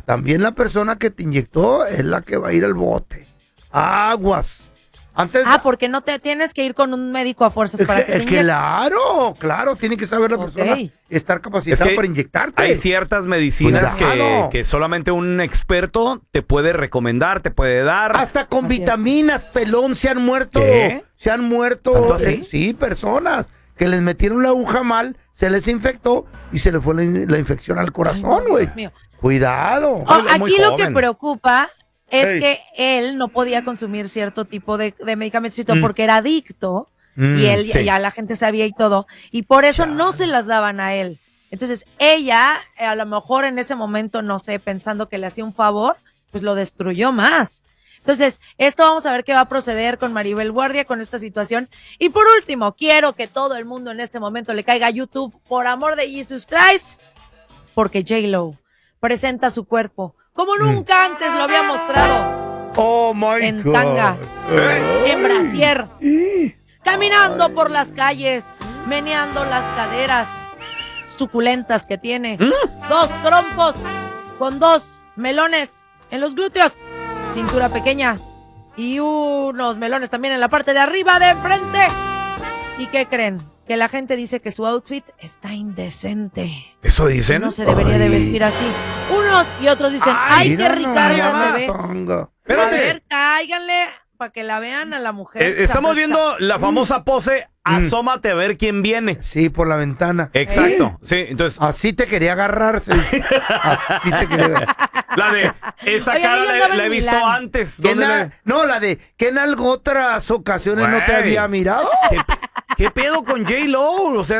también la persona que te inyectó es la que va a ir al bote. Aguas. Antes porque no te tienes que ir con un médico a fuerzas para que te inyecte. Claro, tiene que saber la persona, estar capacitada para inyectarte. Hay ciertas medicinas que solamente un experto te puede recomendar, te puede dar. Hasta con vitaminas, pelón, se han muerto. ¿Qué? Se han muerto, sí, personas que les metieron la aguja mal, se les infectó y se les fue la infección al corazón, güey. Cuidado. Aquí lo que preocupa es que él no podía consumir cierto tipo de medicamentos porque era adicto y él ya la gente sabía y todo, y por eso no se las daban a él. Entonces ella, a lo mejor en ese momento, no sé, pensando que le hacía un favor, pues lo destruyó más. Entonces, esto vamos a ver qué va a proceder con Maribel Guardia, con esta situación. Y por último, quiero que todo el mundo en este momento le caiga a YouTube, por amor de Jesus Christ, porque J-Lo presenta su cuerpo como nunca antes lo había mostrado. Oh my en God. Tanga, en brasier, caminando por las calles, meneando las caderas suculentas que tiene, 2 trompos con 2 melones en los glúteos, cintura pequeña y unos melones también en la parte de arriba de enfrente. ¿Y qué creen? Que la gente dice que su outfit está indecente. ¿Eso dicen? No se debería de vestir así. Unos y otros dicen, ay qué Ricarda se ve. A ver, cáiganle para que la vean a la mujer. Estamos viendo la famosa pose, asómate a ver quién viene. Sí, por la ventana. Exacto. Sí, entonces. Así te quería agarrarse. Así te quería ver. La de esa cara la he visto antes. No, la de que en algo otras ocasiones no te había mirado. ¿Qué pedo con J-Lo? O sea,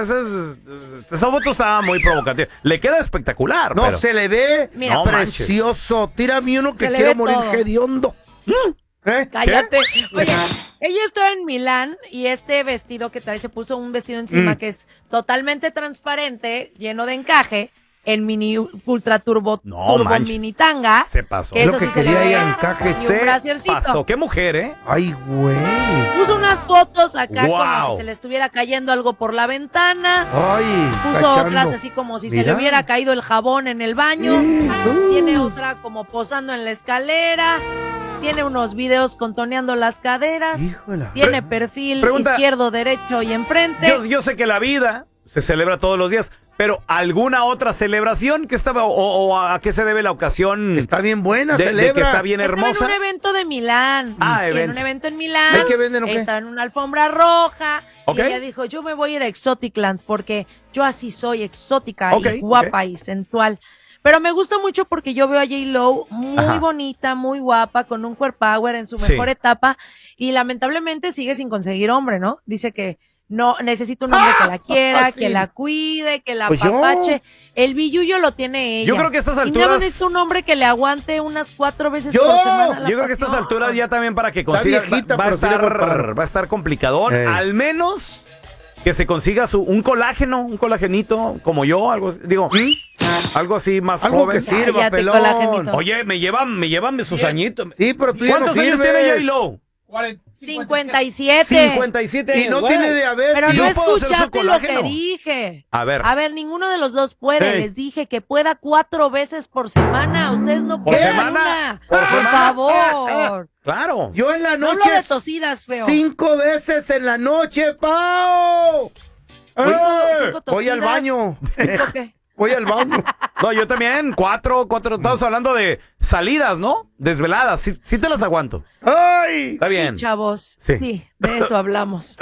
esa foto estaba muy provocativa. Le queda espectacular. No, pero se le ve precioso. Tírame uno que quiero morir hediondo. Cállate. Oye, ella estaba en Milán y este vestido que trae, se puso un vestido encima que es totalmente transparente, lleno de encaje, en mini ultra turbo mini tanga. Se pasó. Eso sí se le ve encaje. Se pasó. Qué mujer, ¿eh? Ay, güey. Puso unas fotos acá como si se le estuviera cayendo algo por la ventana. Ay, puso otras así como si se le hubiera caído el jabón en el baño. Tiene otra como posando en la escalera. Tiene unos videos contoneando las caderas. Híjole. Tiene perfil izquierdo, derecho y enfrente. Yo sé que la vida se celebra todos los días, pero ¿alguna otra celebración que estaba o a qué se debe la ocasión? Está bien buena, celebra. De que está bien hermosa. Estaba en un evento de Milán. En un evento en Milán. ¿Hay que vender o qué? Estaba en una alfombra roja. Y ella dijo, yo me voy a ir a Exoticland porque yo así soy exótica y guapa y sensual. Pero me gusta mucho porque yo veo a J-Lo muy bonita, muy guapa, con un core power en su mejor etapa y lamentablemente sigue sin conseguir hombre, ¿no? Dice que no, necesita un hombre que la quiera, que la cuide, que la apapache. El billullo lo tiene ella. Yo creo que a estas alturas... Y nada más necesita un hombre que le aguante unas 4 veces por semana. Yo creo que a estas alturas ya también para que consiga... Va a estar complicadón. Al menos que se consiga un colágeno, un colagenito, como yo, algo algo así más algo joven. Que sirva, pelón. Colagenito. Oye, me llevan sus añitos. Sí, pero tú ya no sirves. ¿Cuántos años tiene J-Lo? 57. 57 años. Y no tiene diabetes. Pero no escuchaste lo que dije. A ver, ninguno de los dos puede. Les dije que pueda 4 veces por semana. Ustedes no pueden una. Por favor. Claro. Yo en la noche. No lo de tosidas, feo. 5 veces en la noche, Pau. Voy al baño. ¿Qué? Voy al baño. No, yo también. 4. Estamos hablando de salidas, ¿no? Desveladas. Sí te las aguanto. ¡Ay! Está bien. Sí, chavos. Sí, de eso hablamos.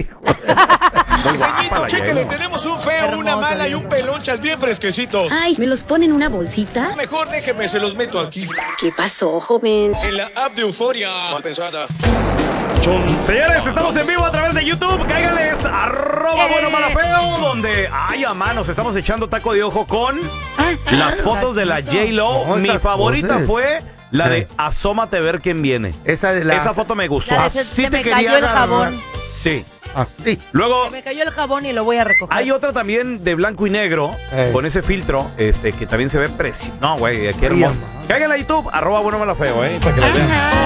Señorito, chéquele, tenemos un feo, una mala y un pelonchas bien fresquecitos. Ay, ¿me los ponen en una bolsita? Mejor déjeme, se los meto aquí. ¿Qué pasó, joven? En la app de Euforia. Mal pensada. Señores, estamos en vivo a través de YouTube. Cáiganles @buenomalafeo, donde, ay, a manos, estamos echando taco de ojo con las fotos de la J-Lo. Mi favorita fue la de asómate a ver quién viene. Esa foto me gustó. Se me cayó el jabón. Sí. Así. Luego, se me cayó el jabón y lo voy a recoger. Hay otra también de blanco y negro, con ese filtro, que también se ve precioso. No, güey, qué hermoso. Cáiganle a YouTube, @buenomalafeo, para que la vean.